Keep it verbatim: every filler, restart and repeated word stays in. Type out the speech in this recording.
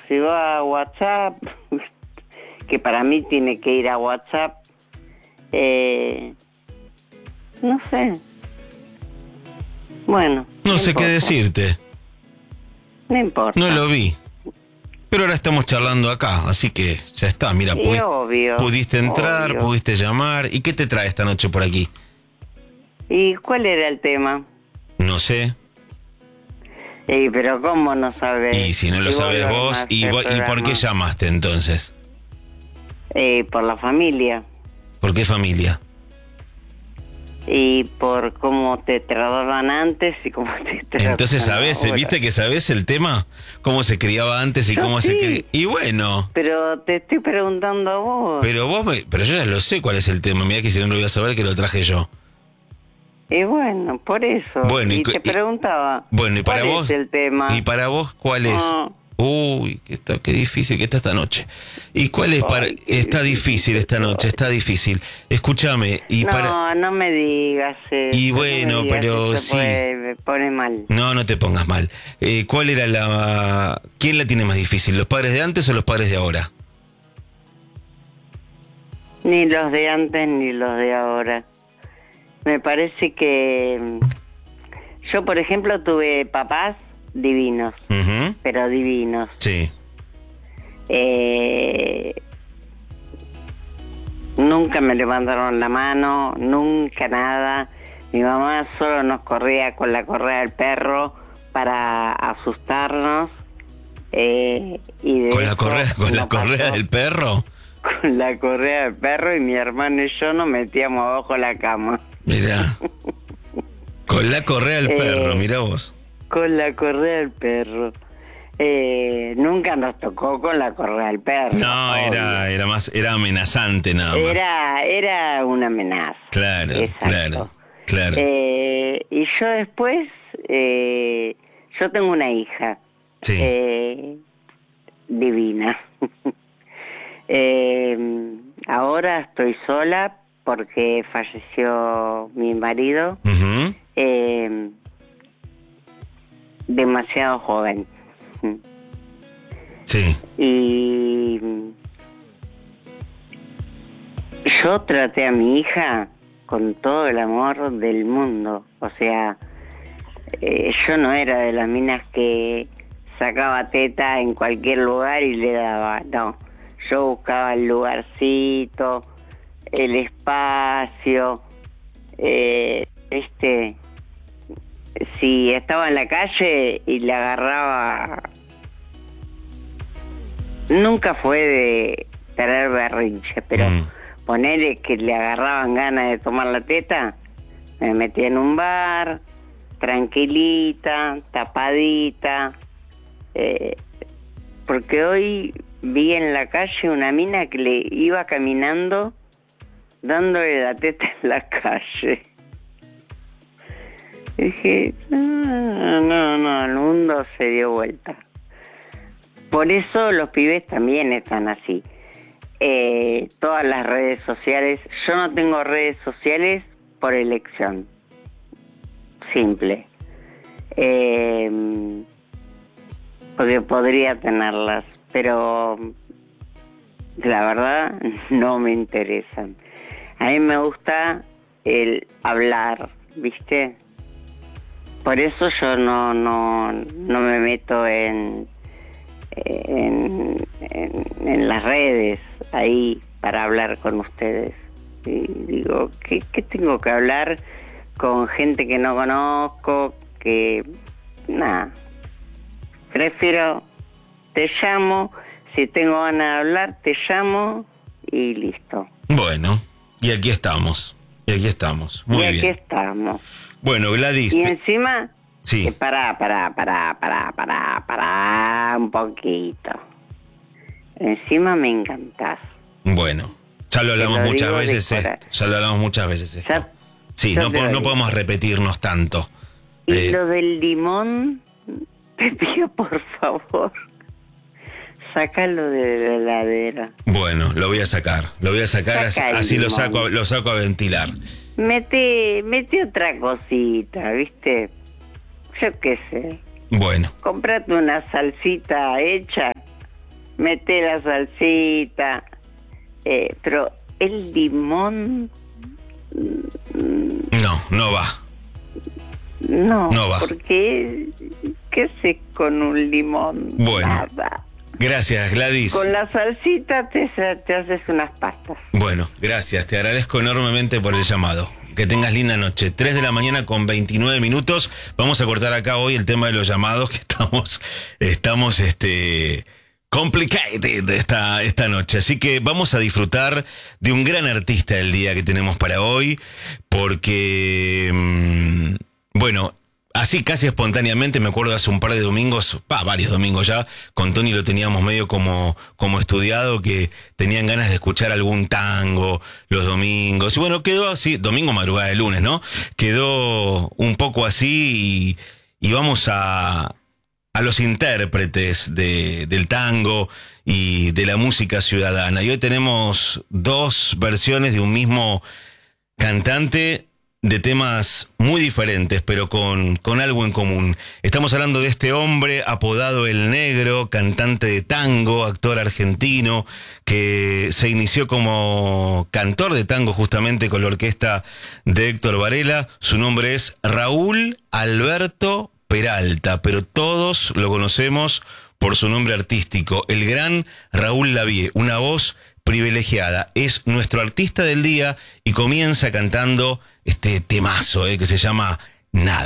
si va a WhatsApp, que para mí tiene que ir a WhatsApp, eh, no sé. Bueno. No, no sé importa. Qué decirte. No importa. No lo vi. Pero ahora estamos charlando acá, así que ya está. Mira, pudi- obvio, pudiste entrar, obvio. pudiste llamar. ¿Y qué te trae esta noche por aquí? ¿Y cuál era el tema? No sé. Y pero ¿cómo no sabes? Y si no lo si sabes vos, ¿y, vos, ¿y por qué llamaste entonces? Eh, por la familia. ¿Por qué familia? Y por cómo te trataban antes y cómo te tratan Entonces sabés, ahora. ¿viste que sabés el tema? ¿Cómo se criaba antes y yo cómo sí, se criaba? Y bueno. Pero te estoy preguntando a vos. Pero vos, me, pero yo ya lo sé cuál es el tema. Mirá que si no lo voy a saber que lo traje yo. Y bueno, por eso. Bueno, y, y te y, preguntaba. Bueno, y para ¿cuál vos. es el tema? ¿Y para vos cuál es? Ah. Uy, qué, está, qué difícil que está esta noche. ¿Y cuál es para...? Ay, está difícil esta noche, está difícil. Escúchame, y no, para... no me digas eso. Y bueno, no me digas pero eso, sí. Pues, me pone mal. No, no te pongas mal. Eh, ¿Cuál era la... ¿Quién la tiene más difícil, los padres de antes o los padres de ahora? Ni los de antes ni los de ahora. Me parece que... Yo, por ejemplo, tuve papás divinos, uh-huh. pero divinos. Sí. Eh, nunca me levantaron la mano, nunca nada. Mi mamá solo nos corría con la correa del perro para asustarnos. Eh, y de ¿Con la correa, con la correa del perro? Con la correa del perro, y mi hermano y yo nos metíamos abajo de la cama. Mirá. Con la correa del eh, perro, mirá vos. Con la correa del perro. Eh, nunca nos tocó con la correa del perro. No, era, era más, era amenazante nada más. Era, era una amenaza. Claro, exacto. claro, claro. Eh, y yo después, eh, yo tengo una hija. Sí. Eh, divina. eh, ahora estoy sola porque falleció mi marido. Uh-huh. Eh, demasiado joven. Sí. Y yo traté a mi hija con todo el amor del mundo. O sea, eh, yo no era de las minas que sacaba teta en cualquier lugar y le daba. No, yo buscaba el lugarcito, el espacio, eh, este... Si estaba en la calle y le agarraba, nunca fue de tener berrinche, pero mm. ponele que le agarraban ganas de tomar la teta, me metía en un bar, tranquilita, tapadita, eh, porque hoy vi en la calle una mina que le iba caminando dándole la teta en la calle. Y dije, no, no, no, el mundo se dio vuelta. Por eso los pibes también están así. Eh, todas las redes sociales, yo no tengo redes sociales por elección. Simple. Eh, porque podría tenerlas, pero la verdad no me interesan. A mí me gusta el hablar, ¿viste? Por eso yo no no no me meto en en, en, en las redes ahí para hablar con ustedes. Y digo, ¿qué, qué tengo que hablar con gente que no conozco? Que nada, prefiero, te llamo, si tengo ganas de hablar, te llamo y listo. Bueno, y aquí estamos. Y aquí estamos. Muy y aquí bien. estamos. Bueno, Gladys. Y encima, sí. Eh, pará, pará, pará, pará, pará, pará un poquito. Encima me encantás. Bueno, ya lo hablamos lo muchas veces esto. Ya lo hablamos muchas veces esto. Ya, sí, no, po- no podemos repetirnos tanto. Y eh, lo del limón, te pido por favor, sácalo de la heladera. Bueno, lo voy a sacar. Lo voy a sacar, Saca así lo limón. saco, lo saco a ventilar. Mete, mete otra cosita, ¿viste? Yo qué sé. Bueno. Comprate una salsita hecha mete la salsita, eh, pero el limón... No, no va. No, no va. Porque, ¿qué sé con un limón? Bueno. Nada. Gracias, Gladys. Con la salsita te, te haces unas pastas. Bueno, gracias. Te agradezco enormemente por el llamado. Que tengas linda noche. tres de la mañana con veintinueve minutos. Vamos a cortar acá hoy el tema de los llamados, que estamos, estamos, este, complicated esta, esta noche. Así que vamos a disfrutar de un gran artista del día que tenemos para hoy, porque, mmm, bueno, así casi espontáneamente, me acuerdo hace un par de domingos, ah, varios domingos ya, con Tony lo teníamos medio como, como estudiado, que tenían ganas de escuchar algún tango los domingos. Y bueno, quedó así, domingo madrugada de lunes, ¿no? Quedó un poco así y, y vamos a, a los intérpretes de, del tango y de la música ciudadana. Y hoy tenemos dos versiones de un mismo cantante, de temas muy diferentes, pero con, con algo en común. Estamos hablando de este hombre apodado El Negro, cantante de tango, actor argentino, que se inició como cantor de tango justamente con la orquesta de Héctor Varela. Su nombre es Raúl Alberto Peralta, pero todos lo conocemos por su nombre artístico, el gran Raúl Lavie, una voz privilegiada. Es nuestro artista del día y comienza cantando este temazo eh, que se llama Nada.